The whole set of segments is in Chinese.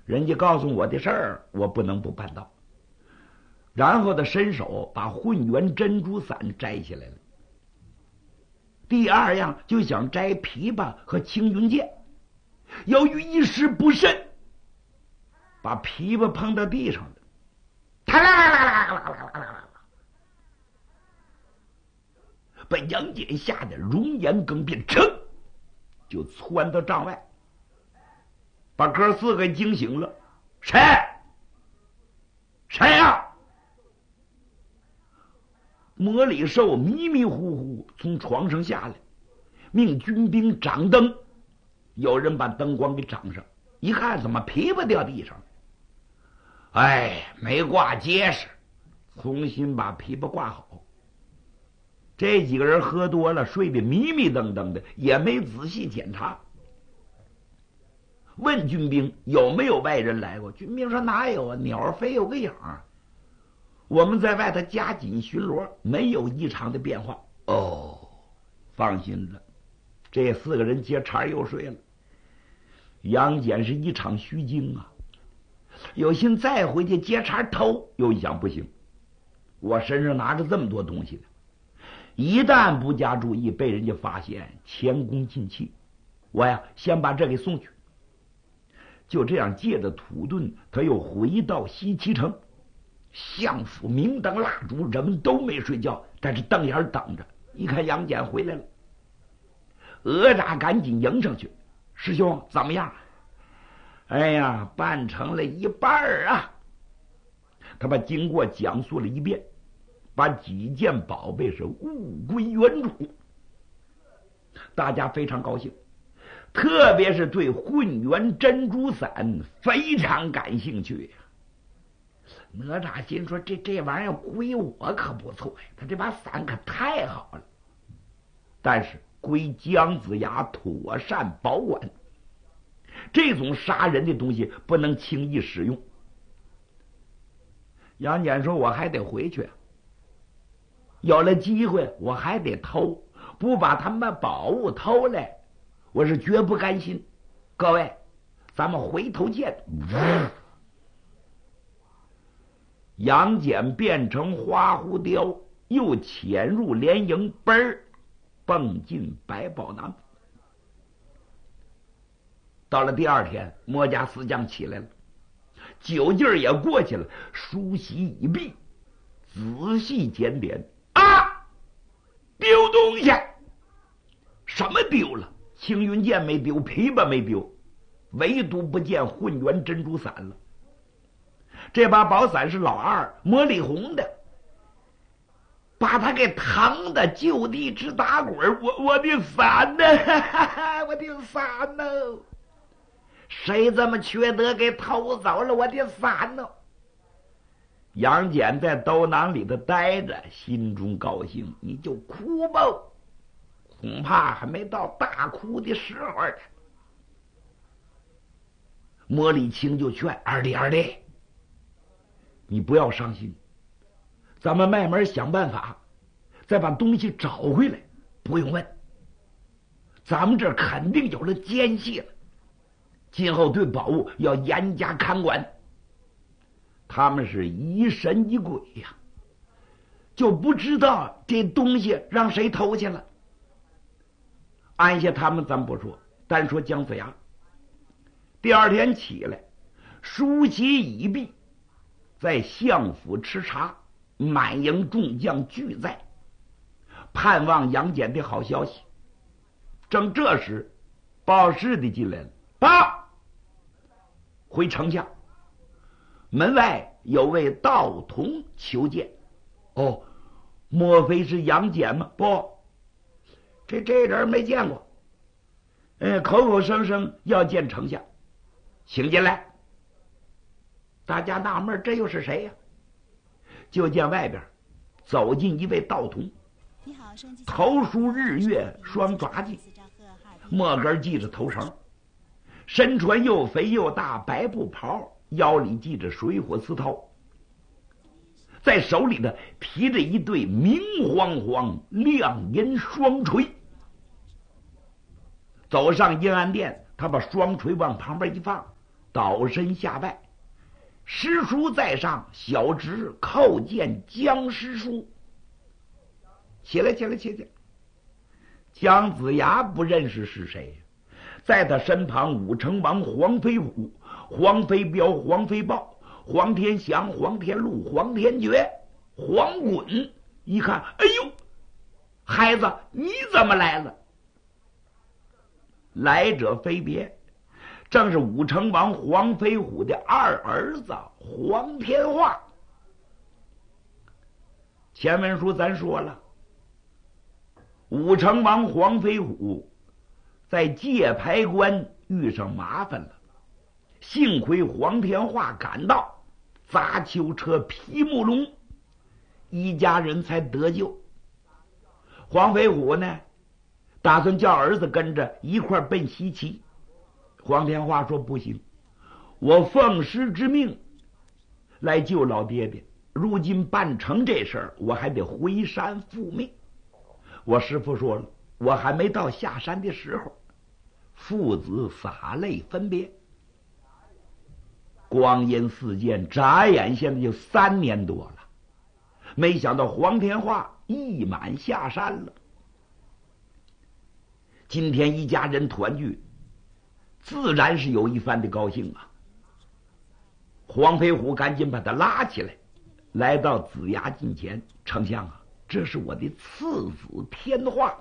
人家告诉我的事儿，我不能不办到。然后他伸手把混元珍珠伞摘下来了。第二样就想摘琵琶和青云剑，由于一时不慎，把琵琶碰到地上了，把杨戬吓得容颜更变，噌就窜到帐外，把哥四个惊醒了。谁呀？魔里寿迷迷糊糊从床上下来，命军兵掌灯。有人把灯光给掌上，一看怎么琵琶掉地上了？哎，没挂结实，重新把琵琶挂好。这几个人喝多了，睡得迷迷瞪瞪的，也没仔细检查。问军兵有没有外人来过，军兵说哪有啊，鸟飞有个影儿。我们在外头加紧巡逻，没有异常的变化。哦，放心了，这四个人接茬又睡了。杨戬是一场虚惊啊，有心再回去接茬偷，又一想不行，我身上拿着这么多东西呢，一旦不加注意被人家发现，前功尽弃。我呀，先把这给送去。就这样，借着土遁，他又回到西岐城。相府明灯蜡烛，人们都没睡觉，但是瞪眼等着。一看杨戬回来了，哪吒赶紧迎上去：“师兄怎么样？”“哎呀，办成了一半啊！”他把经过讲述了一遍，把几件宝贝是物归原主。大家非常高兴，特别是对混元珍珠伞非常感兴趣呀。哪吒心说：“这玩意儿归我可不错呀，他这把伞可太好了。”但是归姜子牙妥善保管，这种杀人的东西不能轻易使用。杨戬说：“我还得回去，有了机会我还得偷，不把他们宝物偷来，我是绝不甘心。各位，咱们回头见。”杨戬变成花狐雕，又潜入连营，蹦进百宝囊。到了第二天，魔家四将起来了，酒劲儿也过去了，梳洗已毕，仔细检点啊，丢东西！什么丢了？青云剑没丢，琵琶没丢，唯独不见混元珍珠伞了。这把宝伞是老二魔力红的，把他给疼的就地直打滚。我的伞呢？我的伞呢？谁这么缺德给偷走了我的伞呢？杨戬在兜囊里头待着，心中高兴，你就哭吧，恐怕还没到大哭的时候呢。魔力青就劝二弟，你不要伤心，咱们慢慢想办法，再把东西找回来。不用问，咱们这肯定有了奸细了，今后对宝物要严加看管。他们是疑神疑鬼呀，就不知道这东西让谁偷去了。按下他们咱不说，单说姜子牙。第二天起来，梳洗已毕，在相府吃茶，满营众将俱在，盼望杨戬的好消息。正这时，报事的进来了：“报，回丞相，门外有位道童求见。”“哦，莫非是杨戬吗？”“不，这人没见过。口口声声要见丞相，请进来。”大家纳闷，这又是谁呀？就见外边走进一位道童，头梳日月双爪髻，末根系着头绳，身穿又肥又大白布袍，腰里系着水火丝绦，在手里呢提着一对明晃晃亮银双锤。走上阴安殿，他把双锤往旁边一放， 倒身下拜。师叔在上，小侄叩见姜师叔。起来。姜子牙不认识是谁，在他身旁，武成王黄飞虎、黄飞彪、黄飞豹、黄天祥、黄天禄、黄天觉、黄滚。一看，哎呦，孩子你怎么来了？来者非别，正是武成王黄飞虎的二儿子黄天化。前文书咱说了，武成王黄飞虎在界牌关遇上麻烦了，幸亏黄天化赶到，砸囚车劈木龙，一家人才得救。黄飞虎呢，打算叫儿子跟着一块奔西岐。黄天化说不行，我奉师之命来救老爹爹，如今办成这事儿，我还得回山复命。我师父说了，我还没到下山的时候。父子洒泪分别，光阴似箭，眨眼现在就3年多了。没想到黄天化一满下山了。今天一家人团聚，自然是有一番的高兴啊。黄飞虎赶紧把他拉起来，来到子牙近前，丞相啊，这是我的次子天化。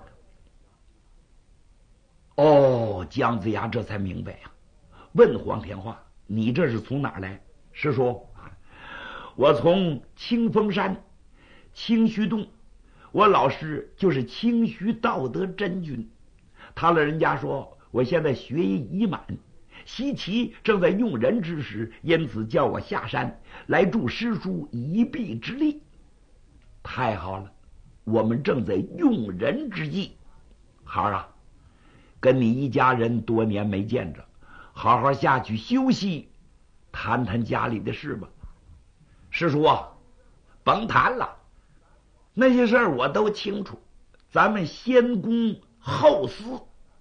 哦，姜子牙这才明白啊，问黄天化，你这是从哪儿来？师叔，我从清风山清虚洞，我老师就是清虚道德真君，他老人家说我现在学艺已满，西岐正在用人之时，因此叫我下山来助师叔一臂之力。太好了，我们正在用人之际。孩儿啊，跟你一家人多年没见着，好好下去休息，谈谈家里的事吧。师叔啊，甭谈了，那些事儿我都清楚，咱们先公后私。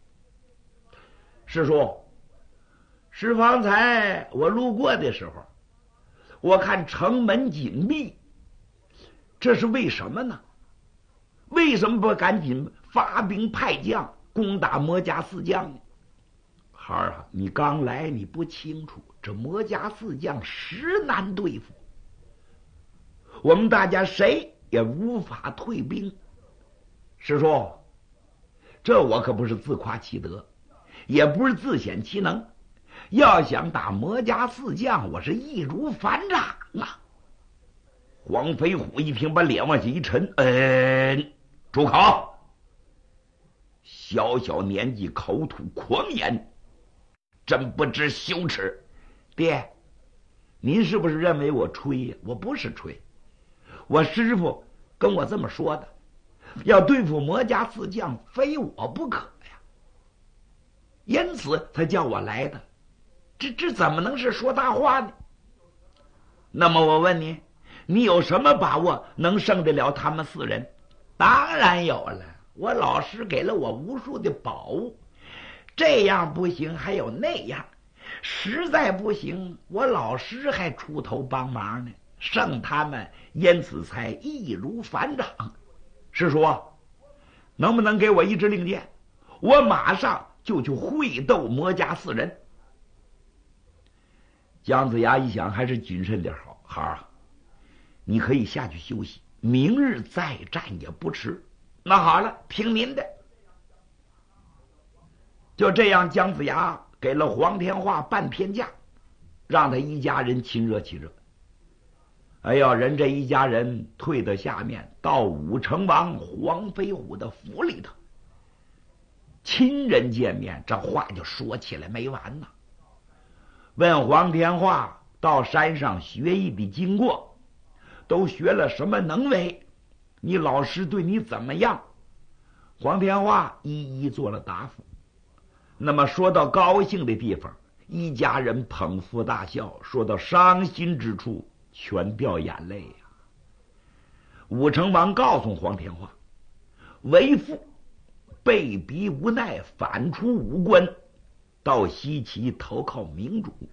师叔，是方才我路过的时候，我看城门紧闭，这是为什么呢？为什么不赶紧发兵派将攻打魔家四将呢？孩儿啊，你刚来你不清楚，这魔家四将实难对付，我们大家谁也无法退兵。师叔，这我可不是自夸其德，也不是自显其能，要想打魔家四将，我是易如反掌啊！黄飞虎一听，把脸往下一沉，住口！小小年纪口吐狂言，真不知羞耻！爹，您是不是认为我吹呀？我不是吹，我师父跟我这么说的，要对付魔家四将，非我不可呀，因此才叫我来的。这怎么能是说大话呢？那么我问你，你有什么把握能胜得了他们4人？当然有了，我老师给了我无数的宝物，这样不行还有那样，实在不行我老师还出头帮忙呢，胜他们，因此才易如反掌。师叔，能不能给我一支令箭，我马上就去会斗魔家4人。姜子牙一想，还是谨慎点好。孩儿啊，你可以下去休息，明日再战也不迟。那好了，听您的。就这样，姜子牙给了黄天化半天假，让他一家人亲热亲热。哎呀，人这一家人退到下面，到武成王黄飞虎的府里头，亲人见面，这话就说起来没完呢。问黄天化到山上学艺的经过，都学了什么能为？你老师对你怎么样？黄天化一一做了答复。那么说到高兴的地方，一家人捧腹大笑；说到伤心之处，全掉眼泪呀。武成王告诉黄天化，为父被逼无奈，反出武关，到西岐投靠明主。